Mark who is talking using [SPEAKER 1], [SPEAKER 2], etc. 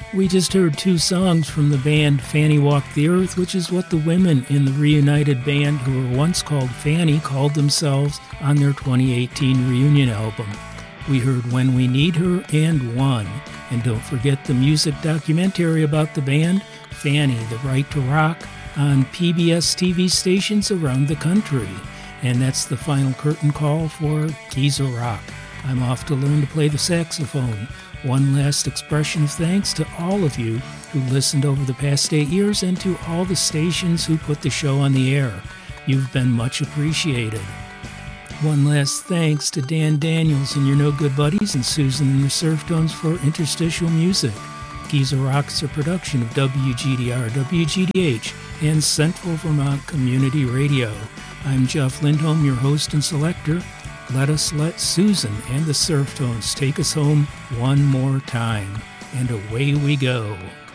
[SPEAKER 1] We just heard two songs from the band Fanny Walked the Earth, which is what the women in the reunited band who were once called Fanny called themselves on their 2018 reunion album. We heard When We Need Her and One. And don't forget the music documentary about the band, Fanny, The Right to Rock, on PBS TV stations around the country. And that's the final curtain call for Keys of Rock. I'm off to learn to play the saxophone. One last expression of thanks to all of you who listened over the past 8 years and to all the stations who put the show on the air. You've been much appreciated. One last thanks to Dan Daniels and your No Good Buddies and Susan and the Surftones for interstitial music. Keys of Rock is a production of WGDR, WGDH, and Central Vermont Community Radio. I'm Jeff Lindholm, your host and selector. Let us let Susan and the Surftones take us home one more time. And away we go.